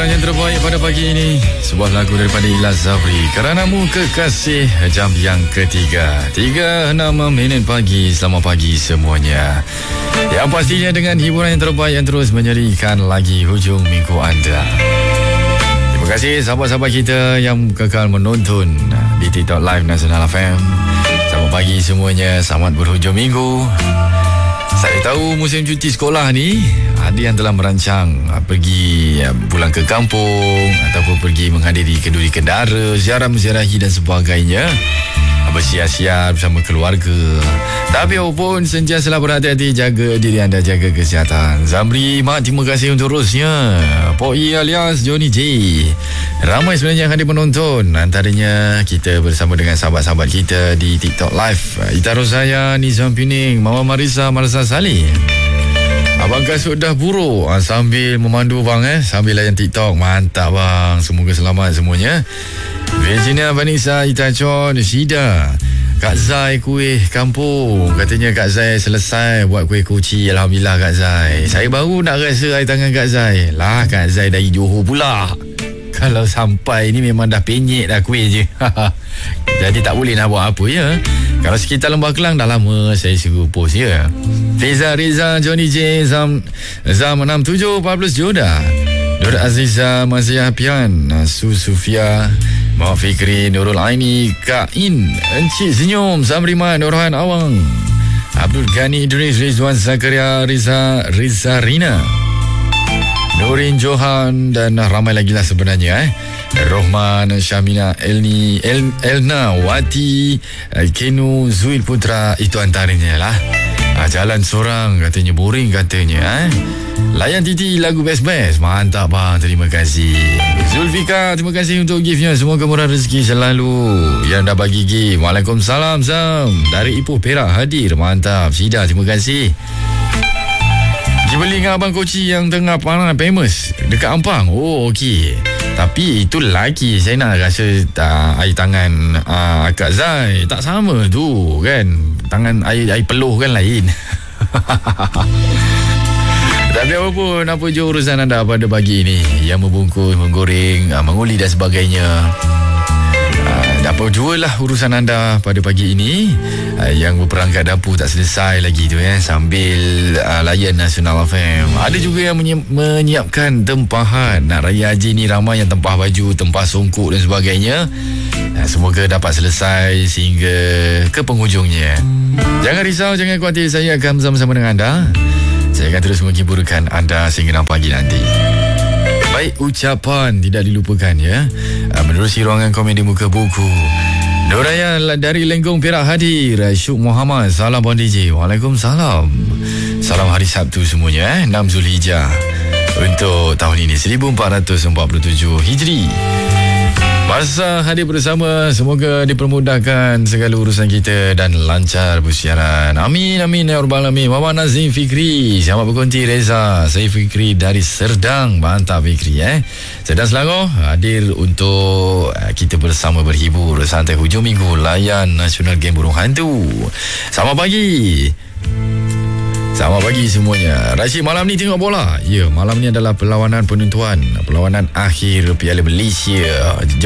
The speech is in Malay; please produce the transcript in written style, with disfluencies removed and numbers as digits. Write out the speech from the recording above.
Hiburan yang terbaik pada pagi ini, sebuah lagu daripada Ilyas Zabri, Keranamu Kekasih, jam yang ketiga 36 minit pagi. Selamat pagi semuanya. Yang pastinya dengan hiburan yang terbaik yang terus menyerikan lagi hujung minggu anda. Terima kasih sahabat-sahabat kita yang kekal menonton di TikTok Live Nasional FM. Selamat pagi semuanya, selamat berhujung minggu. Saya tahu musim cuti sekolah ni ada yang telah merancang pergi pulang ke kampung ataupun pergi menghadiri kenduri kendara, ziarah-menziarahi dan sebagainya, bersiar-siar bersama keluarga. Tapi apapun, sentiasalah berhati-hati, jaga diri anda, jaga kesihatan. Zamri, Mak, terima kasih untuk terusnya. Poi alias Johnny J. Ramai sebenarnya yang hadir menonton. Antaranya kita bersama dengan sahabat-sahabat kita di TikTok Live. Ita Rosaya, Nizam Pining, Mama Marisa, Marisa Salih. Abang Kasut dah buruk sambil memandu bang sambil layan TikTok. Mantap bang. Semoga selamat semuanya. Virginia, Vanessa, Itachon, Syida, Kak Zai kuih kampung. Katanya Kak Zai selesai buat kuih koci. Alhamdulillah Kak Zai. Saya baru nak rasa air tangan Kak Zai. Lah Kak Zai dari Johor pula. Kalau sampai ni memang dah penyek dah kuih je. Jadi tak boleh nak buat apa ya. Kalau sekitar Lembah Kelang dah lama saya suruh post ya. Fiza, Riza, Johnny J, Zam 67, Pablos Joda, Nur Aziza, Mazia Pian, Su Sufia, Mak Fikri, Nurul Aini, Kak In, Encik Senyum, Samriman, Nurhan Awang, Abdul Ghani Idris, Rizwan Zakaria, Riza Rina, Nurin Johan dan ramai lagi lah sebenarnya Rohman, Syamina, Elna, Wati, Kenu, Zuil Putra, itu antaranya lah. Jalan seorang katanya boring katanya Layan Titi lagu best-best. Mantap bang, terima kasih. Zulfika, terima kasih untuk giftnya. Semoga murah rezeki selalu. Yang dah bagi gift, Waalaikumsalam Sam dari Ipoh Perak hadir. Mantap. Sida, terima kasih. Beli dengan Abang Koci yang tengah famous dekat Ampang. Oh okey. Tapi itu lelaki. Saya nak rasa air tangan Kak Zai tak sama tu kan. Tangan air peluh kan lain. Tapi apapun, apa je urusan anda pada pagi ini yang membungkus, menggoreng, menguli dan sebagainya. Apa jualah urusan anda pada pagi ini. Yang berperangkat dapur tak selesai lagi tu sambil layan Nasional FM. Ada juga yang menyiapkan tempahan. Nak Raya Haji ni ramai yang tempah baju, tempah songkok dan sebagainya. Semoga dapat selesai sehingga ke penghujungnya. Jangan risau, jangan khawatir, saya akan bersama-sama dengan anda. Saya akan terus menghiburkan anda sehingga pagi nanti. Baik, ucapan tidak dilupakan ya. Menerusi ruangan komen di muka buku, Nuraya dari Lenggong Perak hadir. Syuk Muhammad, salam Bon DJ. Waalaikumsalam. Salam hari Sabtu semuanya 6 Zulhijjah untuk tahun ini 1447 Hijri. Masa hadir bersama, semoga dipermudahkan segala urusan kita dan lancar bersiaran. Amin amin ya rabbal alamin. Mama Nazim Fikri, selamat berkonti. Reza, saya Fikri dari Serdang. Mantap Fikri Serdang Selangor hadir untuk kita bersama berhibur santai hujung minggu layan Nasional Game Burung Hantu. Selamat pagi. Selamat pagi semuanya. Rashid, malam ni tengok bola? Ya, malam ni adalah perlawanan penentuan, perlawanan akhir Piala Malaysia.